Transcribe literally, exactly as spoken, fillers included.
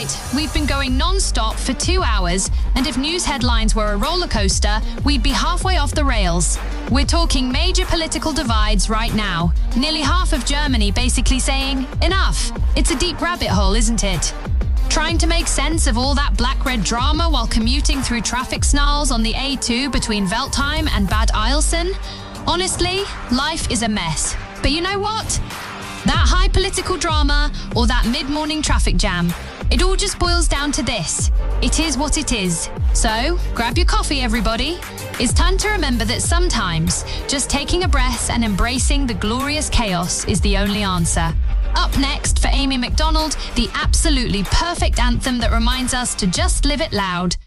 right. We've been going non-stop for two hours, and if news headlines were a roller coaster, we'd be halfway off the rails. We're talking major political divides right now. Nearly half of Germany basically saying, enough. It's a deep rabbit hole, isn't it? Trying to make sense of all that black-red drama while commuting through traffic snarls on the A two between Veltheim and Bad Eilsen? Honestly, life is a mess. But you know what? That high political drama or that mid-morning traffic jam, it all just boils down to this. It is what it is. So, grab your coffee, everybody. It's time to remember that sometimes just taking a breath and embracing the glorious chaos is the only answer. Up next for Amy Macdonald, the absolutely perfect anthem that reminds us to just live it loud.